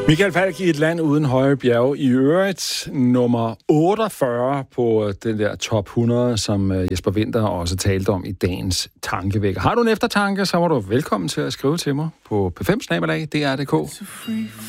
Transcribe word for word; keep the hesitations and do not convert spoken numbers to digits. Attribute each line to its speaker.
Speaker 1: Michael Falk i et land uden høje bjerge. I øvrigt nummer otteogfyrre på den der top hundrede, som Jesper Winther også talte om i dagens tankevækker. Har du en eftertanke, så var du velkommen til at skrive til mig på p fem snabel-a d r punktum d k.